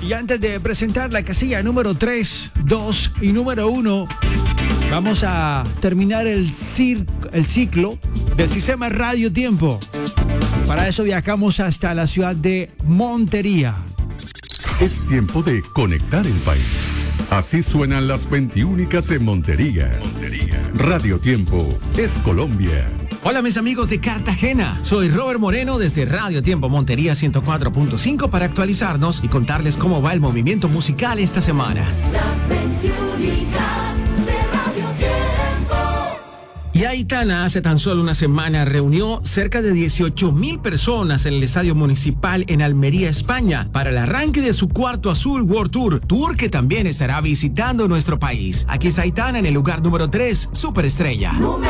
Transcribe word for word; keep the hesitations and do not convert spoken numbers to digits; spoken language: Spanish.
Y antes de presentar la casilla número tres, dos y número uno, vamos a terminar el, cir- el ciclo del sistema Radio Tiempo. Para eso viajamos hasta la ciudad de Montería. Es tiempo de conectar el país. Así suenan las veintiúnicas en Montería. Montería. Radio Tiempo es Colombia. Hola mis amigos de Cartagena, soy Robert Moreno desde Radio Tiempo Montería ciento cuatro punto cinco para actualizarnos y contarles cómo va el movimiento musical esta semana. Las veintiúnicas de Radio Tiempo. Y Aitana hace tan solo una semana reunió cerca de dieciocho mil personas en el Estadio Municipal en Almería, España, para el arranque de su Cuarto Azul World Tour, tour que también estará visitando nuestro país. Aquí está Aitana en el lugar número tres, Superestrella.